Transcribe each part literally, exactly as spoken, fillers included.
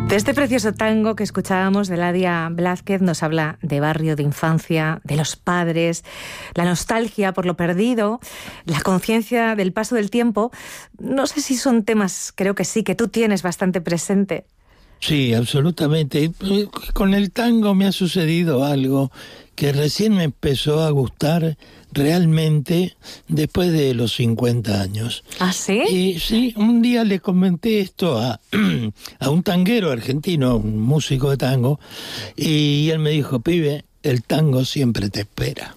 De este precioso tango que escuchábamos de Ladia Blázquez nos habla de barrio, de infancia, de los padres, la nostalgia por lo perdido, la conciencia del paso del tiempo. No sé si son temas, creo que sí, que tú tienes bastante presente. Sí, absolutamente. Con el tango me ha sucedido algo que recién me empezó a gustar realmente después de los cincuenta años. ¿Ah, sí? Y sí, un día le comenté esto a, a un tanguero argentino, un músico de tango, y él me dijo, pibe, el tango siempre te espera.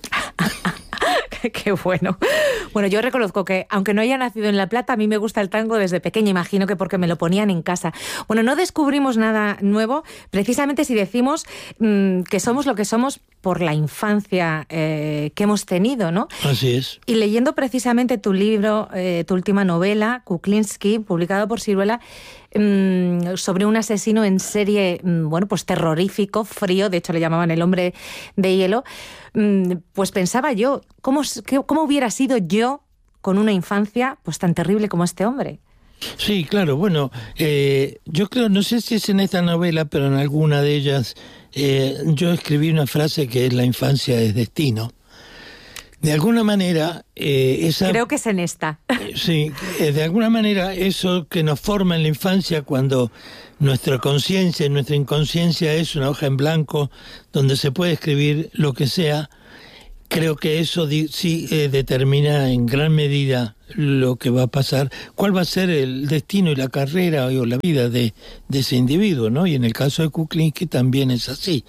Qué bueno. Bueno, yo reconozco que, aunque no haya nacido en La Plata, a mí me gusta el tango desde pequeña, imagino que porque me lo ponían en casa. Bueno, no descubrimos nada nuevo, precisamente si decimos mmm, que somos lo que somos por la infancia eh, que hemos tenido, ¿no? Así es. Y leyendo precisamente tu libro, eh, tu última novela, Kuklinski, publicado por Siruela, mmm, sobre un asesino en serie, mmm, bueno, pues terrorífico, frío, de hecho le llamaban el hombre de hielo, mmm, pues pensaba yo, ¿cómo, ¿cómo hubiera sido yo con una infancia pues tan terrible como este hombre? Sí, claro, bueno, eh, yo creo, no sé si es en esta novela, pero en alguna de ellas eh, yo escribí una frase que es la infancia es destino. De alguna manera, eh, esa... Creo que es en esta. Eh, sí, eh, de alguna manera eso que nos forma en la infancia cuando nuestra conciencia y nuestra inconsciencia es una hoja en blanco donde se puede escribir lo que sea, creo que eso di- sí eh, determina en gran medida lo que va a pasar, cuál va a ser el destino y la carrera o la vida de, de ese individuo, ¿no? Y en el caso de Kuklinski también es así.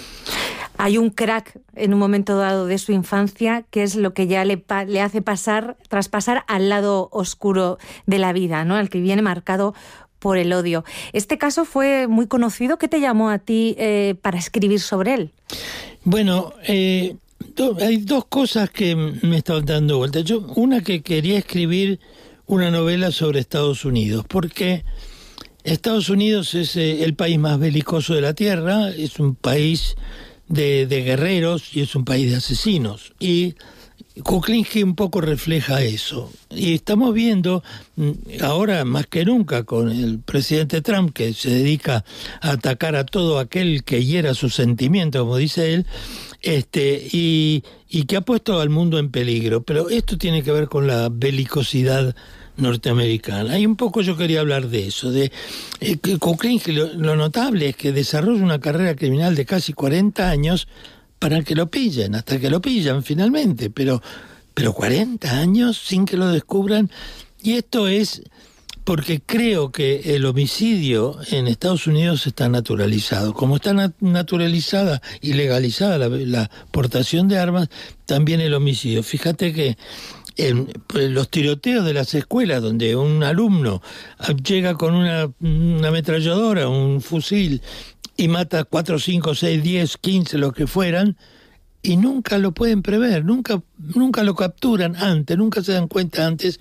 Hay un crack en un momento dado de su infancia que es lo que ya le, pa- le hace pasar, traspasar al lado oscuro de la vida, ¿no? Al que viene marcado por el odio. Este caso fue muy conocido. ¿Qué te llamó a ti eh, para escribir sobre él? Bueno, eh, do, hay dos cosas que me estaban dando vuelta. Yo, una que quería escribir una novela sobre Estados Unidos, porque Estados Unidos es eh, el país más belicoso de la Tierra, es un país de, de guerreros y es un país de asesinos. Y Kuklinski un poco refleja eso. Y estamos viendo ahora más que nunca con el presidente Trump, que se dedica a atacar a todo aquel que hiera sus sentimientos, como dice él, este y, y que ha puesto al mundo en peligro. Pero esto tiene que ver con la belicosidad norteamericana. Y un poco yo quería hablar de eso, de eh, que Kuklinski, lo, lo notable es que desarrolla una carrera criminal de casi cuarenta años para que lo pillen, hasta que lo pillan finalmente, pero, pero cuarenta años sin que lo descubran, y esto es porque creo que el homicidio en Estados Unidos está naturalizado. Como está nat- naturalizada y legalizada la, la portación de armas, también el homicidio. Fíjate que en los tiroteos de las escuelas, donde un alumno llega con una, una ametralladora, un fusil, y mata cuatro, cinco, seis, diez, quince, lo que fueran, y nunca lo pueden prever, nunca, nunca lo capturan antes, nunca se dan cuenta antes,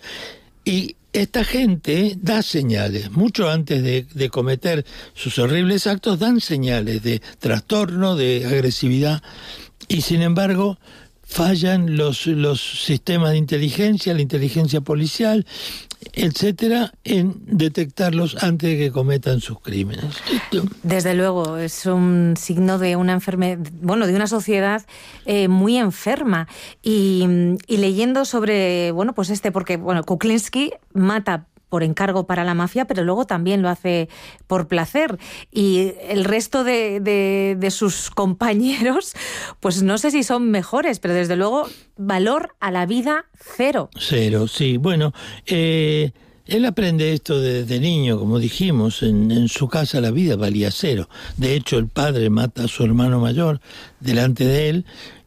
y esta gente da señales, mucho antes de, de cometer sus horribles actos, dan señales de trastorno, de agresividad, y sin embargo fallan los, los sistemas de inteligencia, la inteligencia policial, etcétera, en detectarlos antes de que cometan sus crímenes. Desde luego, es un signo de una enfermedad, bueno, de una sociedad eh, muy enferma. Y, y leyendo sobre, bueno, pues este, porque, bueno, Kuklinski mata por encargo para la mafia, pero luego también lo hace por placer. Y el resto de, de, de sus compañeros, pues no sé si son mejores, pero desde luego valor a la vida cero. Cero, sí. Bueno, eh, él aprende esto desde niño, como dijimos, en, en su casa la vida valía cero. De hecho, el padre mata a su hermano mayor delante de él,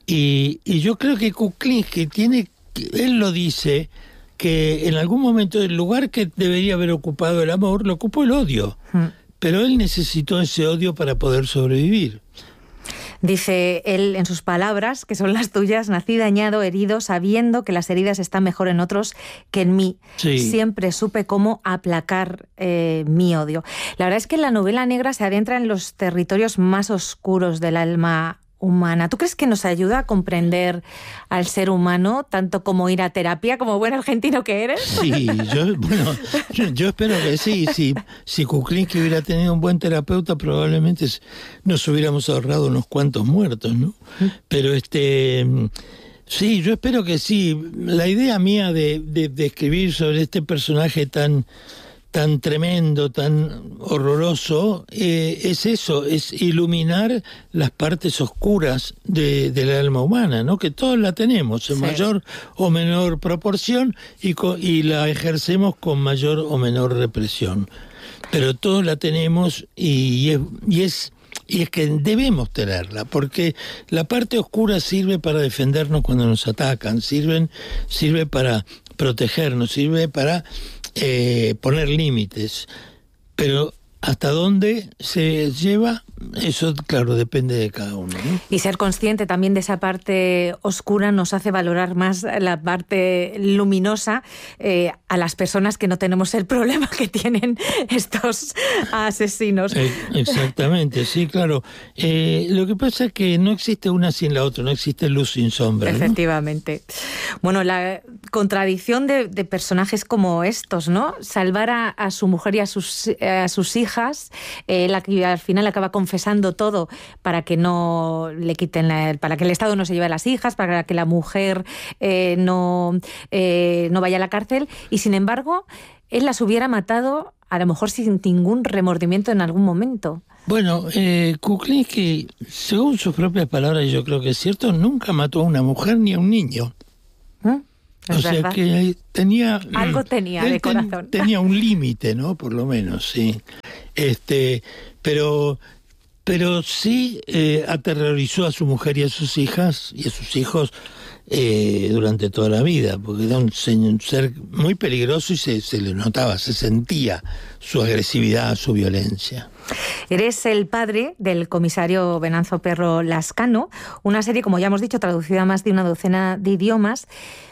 y, y yo creo que Kuklinski tiene, él lo dice, que en algún momento el lugar que debería haber ocupado el amor, lo ocupó el odio. Hmm. Pero él necesitó ese odio para poder sobrevivir. Dice él en sus palabras, que son las tuyas: nací dañado, herido, sabiendo que las heridas están mejor en otros que en mí. Sí. Siempre supe cómo aplacar eh, mi odio. La verdad es que la novela negra se adentra en los territorios más oscuros del alma humana. ¿Tú crees que nos ayuda a comprender al ser humano, tanto como ir a terapia, como buen argentino que eres? Sí, yo, bueno, yo, yo espero que sí. Si, si Kuklinski hubiera tenido un buen terapeuta, probablemente nos hubiéramos ahorrado unos cuantos muertos, ¿no? Pero este... sí, yo espero que sí. La idea mía de, de, de escribir sobre este personaje tan... tan tremendo, tan horroroso, eh, es eso, es iluminar las partes oscuras de, del alma humana, ¿no? Que todos la tenemos en sí. mayor o menor proporción y, co- y la ejercemos con mayor o menor represión. Pero todos la tenemos y es, y es y es que debemos tenerla, porque la parte oscura sirve para defendernos cuando nos atacan, sirven, sirve para protegernos, sirve para Eh, poner límites, pero hasta dónde se lleva, eso claro, depende de cada uno, ¿no? Y ser consciente también de esa parte oscura nos hace valorar más la parte luminosa eh, a las personas que no tenemos el problema que tienen estos asesinos. Eh, exactamente, sí, claro. Eh, lo que pasa es que no existe una sin la otra, no existe luz sin sombra, ¿no? Efectivamente. Bueno, la contradicción de, de personajes como estos, ¿no? Salvar a, a su mujer y a sus, a sus hijas, eh, la que al final acaba confesando todo para que no le quiten, la, para que el Estado no se lleve a las hijas, para que la mujer eh, no, eh, no vaya a la cárcel, y sin embargo, él las hubiera matado a lo mejor sin ningún remordimiento en algún momento. Bueno, eh, Kuklinski, según sus propias palabras, yo creo que es cierto, nunca mató a una mujer ni a un niño. ¿Mm? O sea verdad. que tenía... Algo tenía de ten, corazón. Tenía un límite, ¿no? Por lo menos, sí. Este, pero, pero sí eh, aterrorizó a su mujer y a sus hijas y a sus hijos eh, durante toda la vida, porque era un, un ser muy peligroso y se, se le notaba, se sentía su agresividad, su violencia. Eres el padre del comisario Venancio Perro Lascano, una serie, como ya hemos dicho, traducida a más de una docena de idiomas,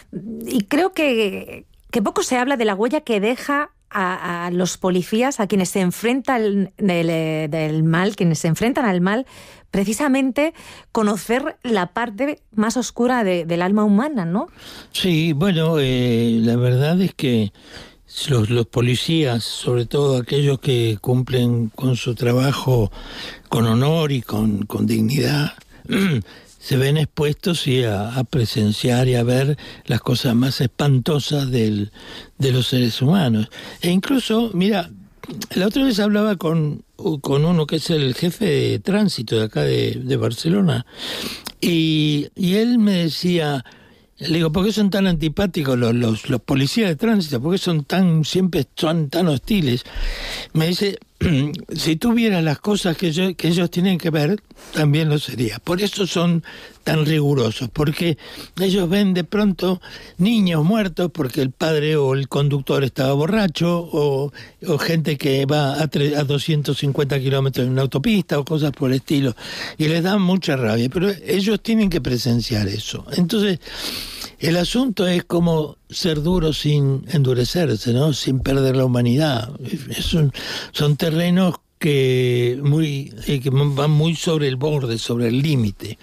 y creo que, que poco se habla de la huella que deja a, a los policías, a quienes se enfrentan del, del mal, quienes se enfrentan al mal, precisamente conocer la parte más oscura de, del alma humana, ¿no? Sí, bueno, eh, la verdad es que Los, los policías, sobre todo aquellos que cumplen con su trabajo con honor y con, con dignidad, se ven expuestos y a, a presenciar y a ver las cosas más espantosas del, de los seres humanos. E incluso, mira, la otra vez hablaba con, con uno que es el jefe de tránsito de acá de, de Barcelona, y, y él me decía... Le digo, ¿por qué son tan antipáticos los, los, los policías de tránsito? ¿Por qué son tan, siempre son tan hostiles? Me dice, si tú vieras las cosas que, yo, que ellos tienen que ver, también lo sería. Por eso son tan rigurosos, porque ellos ven de pronto niños muertos porque el padre o el conductor estaba borracho, o, o gente que va a, tre- a doscientos cincuenta kilómetros en una autopista o cosas por el estilo, y les da mucha rabia, pero ellos tienen que presenciar eso. Entonces, el asunto es como ser duro sin endurecerse, ¿no? Sin perder la humanidad. Es un, son terrenos que, muy, que van muy sobre el borde, sobre el límite.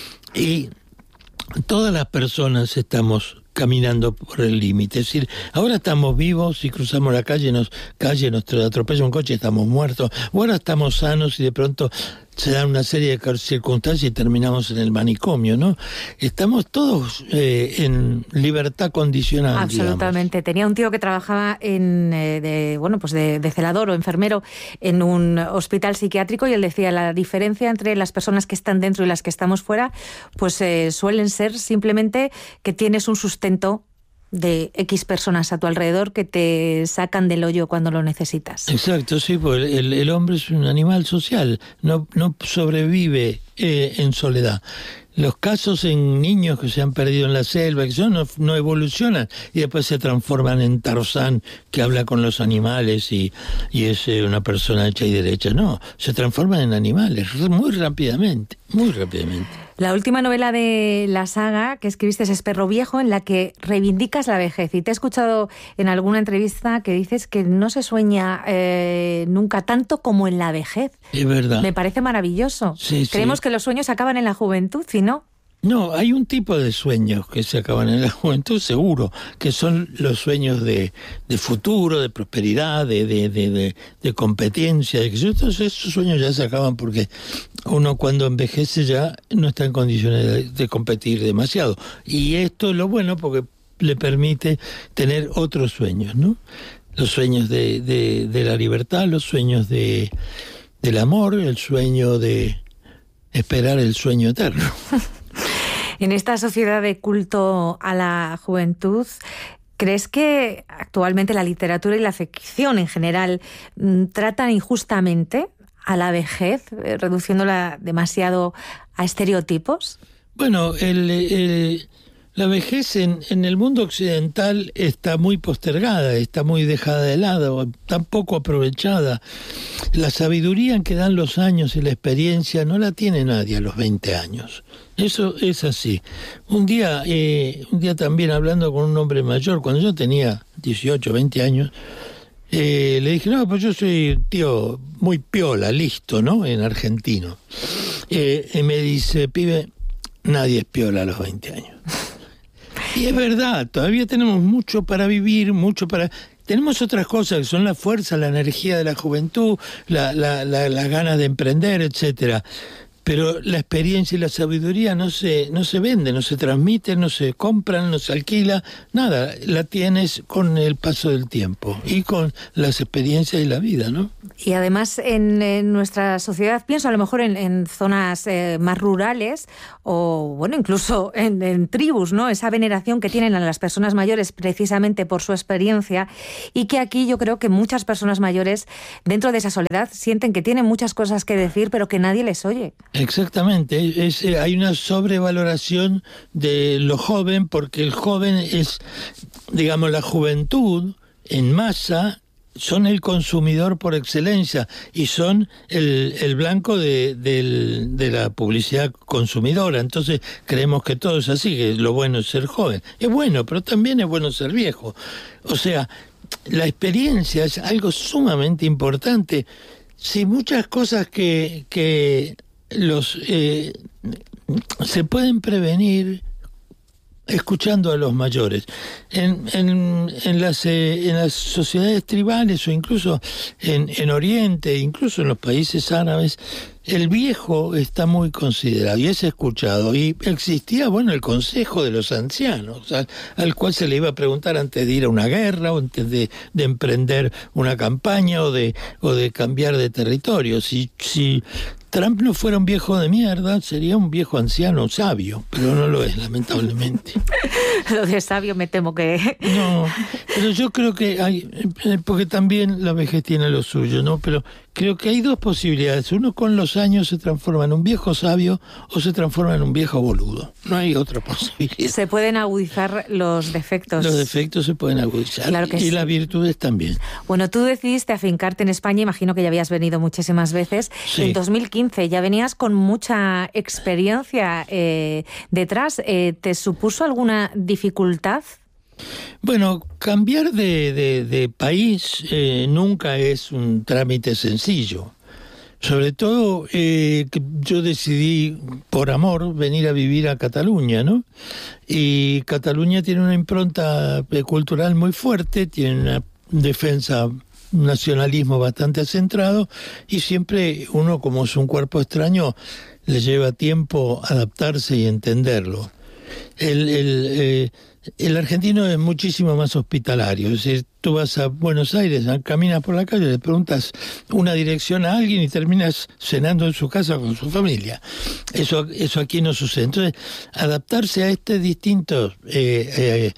Y todas las personas estamos caminando por el límite. Es decir, ahora estamos vivos y cruzamos la calle, nos calle, nos atropella un coche, estamos muertos. O ahora estamos sanos y de pronto se dan una serie de circunstancias y terminamos en el manicomio, ¿no? Estamos todos eh, en libertad condicional. Absolutamente. Digamos. Tenía un tío que trabajaba en eh, de, bueno, pues de, de celador o enfermero en un hospital psiquiátrico, y él decía, la diferencia entre las personas que están dentro y las que estamos fuera, pues eh, suelen ser simplemente que tienes un sustento de X personas a tu alrededor que te sacan del hoyo cuando lo necesitas. Exacto, sí, porque el, el hombre es un animal social, no, no sobrevive eh, en soledad. los casos en niños que se han perdido en la selva, que son, no, no evolucionan y después se transforman en Tarzán, que habla con los animales y, y es eh, una persona hecha y derecha. No, se transforman en animales muy rápidamente, muy rápidamente. La última novela de la saga que escribiste es Perro Viejo, en la que reivindicas la vejez. Y te he escuchado en alguna entrevista que dices que no se sueña eh, nunca tanto como en la vejez. Es verdad. Me parece maravilloso. Sí, Creemos sí. que los sueños acaban en la juventud, ¿y no? No, hay un tipo de sueños que se acaban en la juventud, seguro, que son los sueños de, de futuro, de prosperidad, de, de, de, de, de competencia. De que entonces esos sueños ya se acaban porque uno cuando envejece ya no está en condiciones de, de competir demasiado. Y esto es lo bueno porque le permite tener otros sueños, ¿no? Los sueños de, de, de la libertad, los sueños de, del amor, el sueño de esperar el sueño eterno. En esta sociedad de culto a la juventud, ¿crees que actualmente la literatura y la ficción en general tratan injustamente a la vejez, reduciéndola demasiado a estereotipos? Bueno, el, el, la vejez en, en el mundo occidental está muy postergada, está muy dejada de lado, tan poco aprovechada. La sabiduría que dan los años y la experiencia no la tiene nadie a los veinte años. Eso es así. Un día, eh, un día también hablando con un hombre mayor, cuando yo tenía dieciocho, veinte años, eh, le dije, no, pues yo soy un tío muy piola, listo, ¿no? En argentino. Eh, y me dice, pibe, nadie es piola a los veinte años. Y es verdad, todavía tenemos mucho para vivir, mucho para... Tenemos otras cosas que son la fuerza, la energía de la juventud, la, la, la, las ganas de emprender, etcétera. Pero la experiencia y la sabiduría no se, no se venden, no se transmiten, no se compran, no se alquila, nada. La tienes con el paso del tiempo y con las experiencias y la vida, ¿no? Y además en, en nuestra sociedad, pienso a lo mejor en, en zonas eh, más rurales o, bueno, incluso en, en tribus, ¿no? Esa veneración que tienen a las personas mayores precisamente por su experiencia y que aquí yo creo que muchas personas mayores dentro de esa soledad sienten que tienen muchas cosas que decir pero que nadie les oye. Exactamente, es, es, hay una sobrevaloración de lo joven porque el joven es, digamos, la juventud en masa son el consumidor por excelencia y son el, el blanco de, de, de la publicidad consumidora. Entonces creemos que todo es así, que lo bueno es ser joven. Es bueno, pero también es bueno ser viejo. O sea, la experiencia es algo sumamente importante. Si muchas cosas que... que los eh, se pueden prevenir escuchando a los mayores. En, en, en, las, eh, en las sociedades tribales o incluso en, en Oriente, incluso en los países árabes, el viejo está muy considerado y es escuchado. Y existía, bueno, el consejo de los ancianos, al, al cual se le iba a preguntar antes de ir a una guerra o antes de, de emprender una campaña o de, o de cambiar de territorio. Si, si Trump no fuera un viejo de mierda, sería un viejo anciano sabio, pero no lo es, lamentablemente. Lo de sabio me temo que... No, pero yo creo que hay, porque también la vejez tiene lo suyo, ¿no? Pero creo que hay dos posibilidades. Uno con los años se transforma en un viejo sabio o se transforma en un viejo boludo. No hay otra posibilidad. Se pueden agudizar los defectos. Los defectos se pueden agudizar. Claro que y sí. Las virtudes también. Bueno, tú decidiste afincarte en España, imagino que ya habías venido muchísimas veces. Sí. En dos mil quince ya venías con mucha experiencia eh, detrás. Eh, ¿Te supuso alguna dificultad? Bueno, cambiar de, de, de país eh, nunca es un trámite sencillo. Sobre todo, eh, que yo decidí, por amor, venir a vivir a Cataluña, ¿no? Y Cataluña tiene una impronta cultural muy fuerte, tiene una defensa, un nacionalismo bastante centrado, y siempre uno, como es un cuerpo extraño, le lleva tiempo adaptarse y entenderlo. El, el, eh, el argentino es muchísimo más hospitalario, es decir, tú vas a Buenos Aires, caminas por la calle, le preguntas una dirección a alguien y terminas cenando en su casa con su familia. Eso, eso aquí no sucede. Entonces, adaptarse a este distinto eh, eh,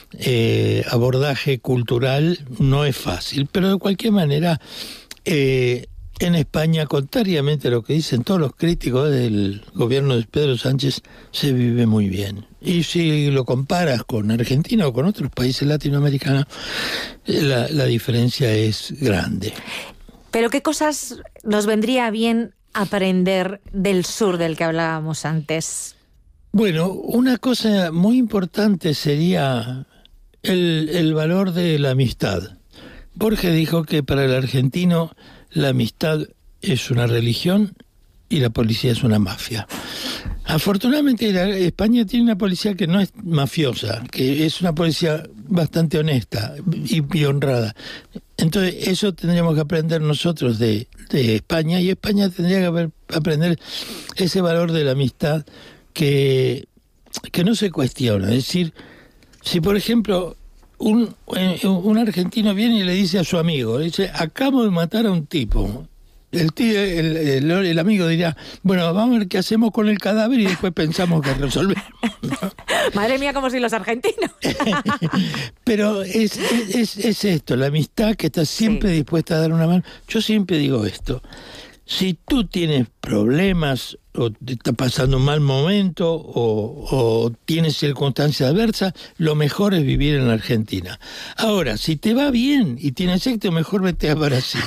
eh, abordaje cultural no es fácil, pero de cualquier manera... Eh, en España, contrariamente a lo que dicen todos los críticos del gobierno de Pedro Sánchez, se vive muy bien. Y si lo comparas con Argentina o con otros países latinoamericanos, la, la diferencia es grande. ¿Pero qué cosas nos vendría bien aprender del sur del que hablábamos antes? Bueno, una cosa muy importante sería el, el valor de la amistad. Borges dijo que para el argentino la amistad es una religión y la policía es una mafia. Afortunadamente la, España tiene una policía que no es mafiosa, que es una policía bastante honesta y, y honrada. Entonces eso tendríamos que aprender nosotros de, de España, y España tendría que haber, aprender ese valor de la amistad que, que no se cuestiona. Es decir, si por ejemplo un, un argentino viene y le dice a su amigo, le dice, acabo de matar a un tipo. El, tío, el, el, el amigo dirá, bueno, vamos a ver qué hacemos con el cadáver y después pensamos que resolvemos, ¿no? Madre mía, como si los argentinos. Pero es, es, es esto, la amistad que está siempre sí. dispuesta a dar una mano. Yo siempre digo esto, si tú tienes problemas o te está pasando un mal momento o, o tienes circunstancias adversas, lo mejor es vivir en la Argentina. Ahora, si te va bien y tienes éxito, mejor vete a Brasil.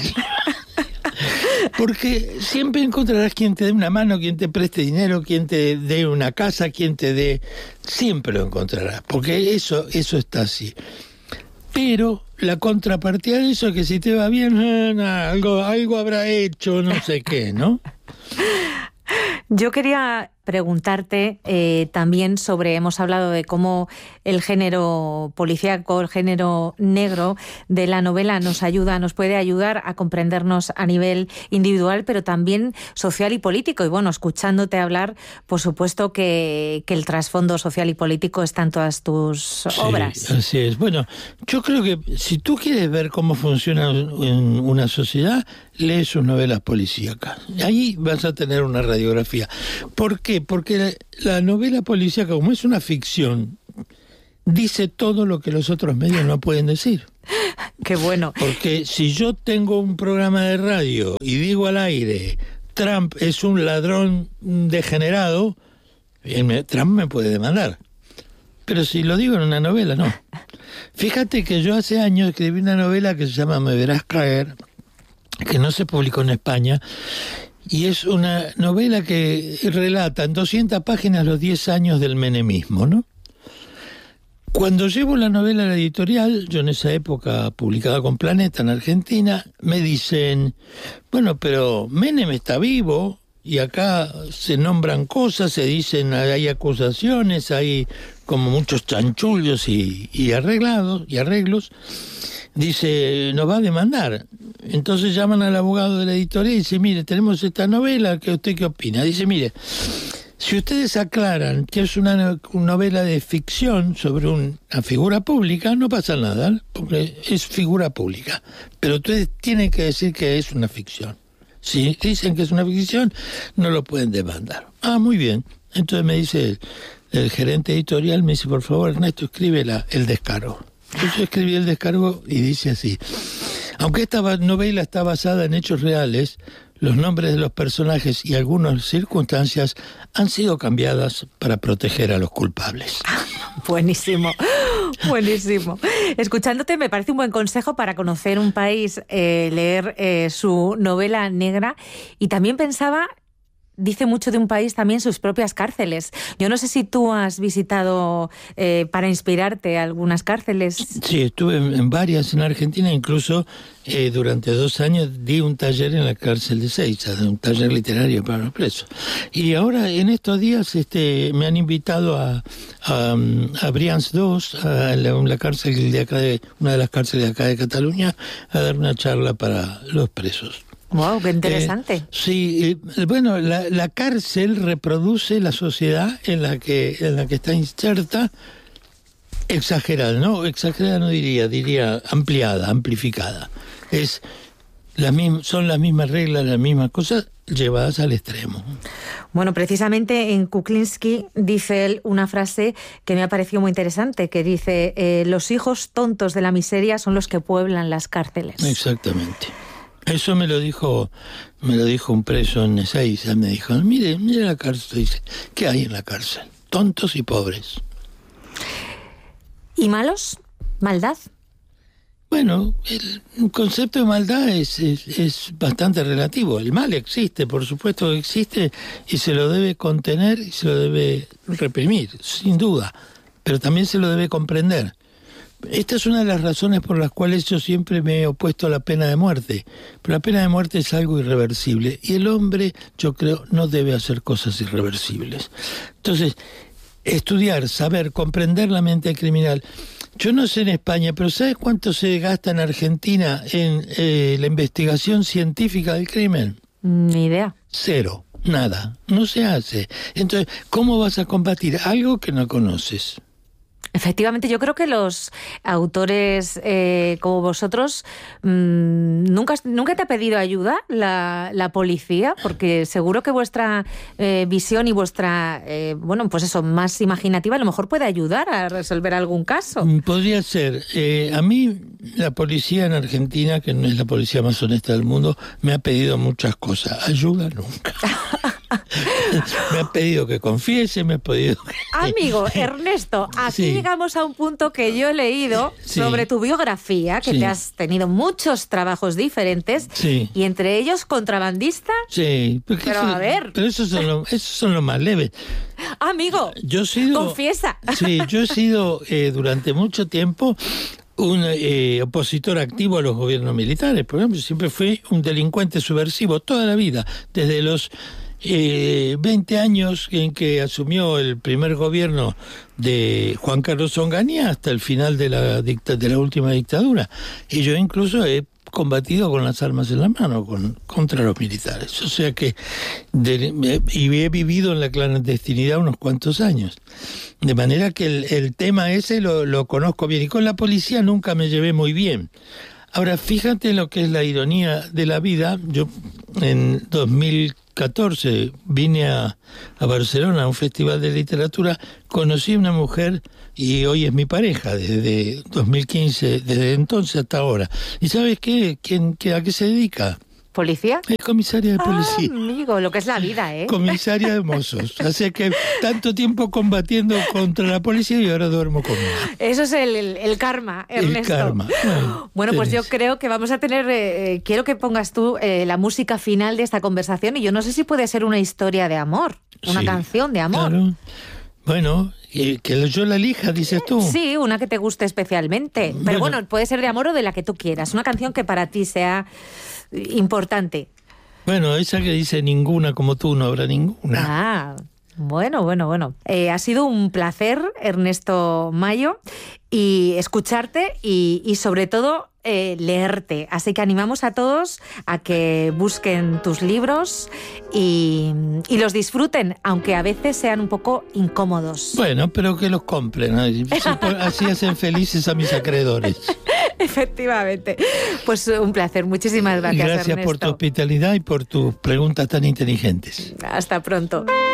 Porque siempre encontrarás quien te dé una mano, quien te preste dinero, quien te dé una casa, quien te dé... Siempre lo encontrarás, porque eso, eso está así. Pero la contrapartida de eso es que si te va bien, eh, nah, algo, algo habrá hecho, no sé qué, ¿no? Yo quería preguntarte eh, también sobre, hemos hablado de cómo el género policíaco, el género negro de la novela nos ayuda, nos puede ayudar a comprendernos a nivel individual, pero también social y político. Y bueno, escuchándote hablar, por supuesto que, que el trasfondo social y político está en todas tus sí, obras. Así es. Bueno, yo creo que si tú quieres ver cómo funciona en una sociedad, lee sus novelas policíacas. Ahí vas a tener una radiografía. ¿Por qué? Porque la, la novela policíaca, como es una ficción, dice todo lo que los otros medios no pueden decir. ¡Qué bueno! Porque si yo tengo un programa de radio y digo al aire, Trump es un ladrón degenerado, Trump me puede demandar. Pero si lo digo en una novela, no. Fíjate que yo hace años escribí una novela que se llama Me verás caer, que no se publicó en España, y es una novela que relata en doscientas páginas los diez años del menemismo, ¿no? Cuando llevo la novela a la editorial, yo en esa época publicada con Planeta en Argentina, me dicen, bueno, pero Menem está vivo, y acá se nombran cosas, se dicen, hay acusaciones, hay como muchos chanchullos y, y arreglados, y arreglos. Dice, nos va a demandar. Entonces llaman al abogado de la editorial y dice, mire, tenemos esta novela, ¿qué usted qué opina? Dice, mire, si ustedes aclaran que es una novela de ficción sobre una figura pública, no pasa nada, porque es figura pública. Pero ustedes tienen que decir que es una ficción. Si dicen que es una ficción, no lo pueden demandar. Ah, muy bien. Entonces me dice el, el gerente editorial, me dice, por favor, Ernesto, escribe la, el descargo. Entonces yo escribí el descargo y dice así: aunque esta novela está basada en hechos reales, los nombres de los personajes y algunas circunstancias han sido cambiadas para proteger a los culpables. Buenísimo, buenísimo. Escuchándote me parece un buen consejo para conocer un país, eh, leer eh, su novela negra. Y también pensaba, dice mucho de un país también sus propias cárceles. Yo no sé si tú has visitado eh, para inspirarte algunas cárceles. Sí, estuve en, en varias en Argentina, incluso eh, durante dos años di un taller en la cárcel de Seiza, un taller literario para los presos. Y ahora en estos días este, me han invitado a, a, a Brians dos, a la, la cárcel de acá de, una de las cárceles de acá de Cataluña, a dar una charla para los presos. Wow, qué interesante. Eh, sí, eh, bueno, la, la cárcel reproduce la sociedad en la que en la que está inserta, exagerada, no, exagerada no diría, diría ampliada, amplificada. Es la misma, son las mismas reglas, las mismas cosas llevadas al extremo. Bueno, precisamente en Kuklinski dice él una frase que me ha parecido muy interesante, que dice, eh, los hijos tontos de la miseria son los que pueblan las cárceles. Exactamente. Eso me lo dijo, me lo dijo un preso en Ezeiza. Me dijo, mire, mire la cárcel. Dice, ¿qué hay en la cárcel? Tontos y pobres. ¿Y malos? ¿Maldad? Bueno, el concepto de maldad es, es, es bastante relativo. El mal existe, por supuesto que existe, y se lo debe contener y se lo debe reprimir, sin duda. Pero también se lo debe comprender. Esta es una de las razones por las cuales yo siempre me he opuesto a la pena de muerte. Pero la pena de muerte es algo irreversible. Y el hombre, yo creo, no debe hacer cosas irreversibles. Entonces, estudiar, saber, comprender la mente criminal. Yo no sé en España, pero ¿sabes cuánto se gasta en Argentina en eh, la investigación científica del crimen? Ni idea. Cero, nada, no se hace. Entonces, ¿cómo vas a combatir algo que no conoces? Efectivamente, yo creo que los autores eh, como vosotros, mmm, ¿nunca, ¿nunca te ha pedido ayuda la, la policía? Porque seguro que vuestra eh, visión y vuestra, eh, bueno, pues eso, más imaginativa, a lo mejor puede ayudar a resolver algún caso. Podría ser. Eh, a mí, la policía en Argentina, que no es la policía más honesta del mundo, me ha pedido muchas cosas. Ayuda nunca. Me ha pedido que confiese, me ha pedido que... Amigo Ernesto, aquí sí. Llegamos a un punto que yo he leído sí. sobre tu biografía, que sí. te has tenido muchos trabajos diferentes, sí. y entre ellos contrabandista. Sí, pero eso, a ver... Pero esos son los eso son lo más leves. Amigo, yo he sido, confiesa. Sí, yo he sido eh, durante mucho tiempo un eh, opositor activo a los gobiernos militares. Por ejemplo, siempre fui un delincuente subversivo toda la vida, desde los... Eh, veinte años en que asumió el primer gobierno de Juan Carlos Onganía hasta el final de la dicta, de la última dictadura. Y yo incluso he combatido con las armas en la mano con, contra los militares. O sea que de, y he vivido en la clandestinidad unos cuantos años. De manera que el, el tema ese lo, lo conozco bien. Y con la policía nunca me llevé muy bien. Ahora, fíjate lo que es la ironía de la vida. Yo en dos mil catorce vine a, a Barcelona a un festival de literatura, conocí a una mujer y hoy es mi pareja desde dos mil quince, desde entonces hasta ahora. ¿Y sabes qué? ¿Quién, qué, ¿A qué se dedica? ¿Policía? Es comisaria de policía. Ah, amigo, lo que es la vida, ¿eh? Comisaria de mozos. Así que tanto tiempo combatiendo contra la policía y ahora duermo con ella. Eso es el, el, el karma, Ernesto. El karma. Bueno, bueno pues yo creo que vamos a tener... Eh, quiero que pongas tú eh, la música final de esta conversación y yo no sé si puede ser una historia de amor, una sí, canción de amor. Claro. Bueno, que yo la elija, dices tú. Sí, una que te guste especialmente. Pero bueno, bueno, puede ser de amor o de la que tú quieras. Una canción que para ti sea importante. Bueno, esa que dice ninguna como tú, no habrá ninguna. Ah, bueno, bueno, bueno. Eh, ha sido un placer, Ernesto Mayo, y escucharte y, y sobre todo eh, leerte. Así que animamos a todos a que busquen tus libros y, y los disfruten, aunque a veces sean un poco incómodos. Bueno, pero que los compren, ¿no? Así hacen felices a mis acreedores. Efectivamente. Pues un placer. Muchísimas gracias, Gracias Ernesto. por tu hospitalidad y por tus preguntas tan inteligentes. Hasta pronto.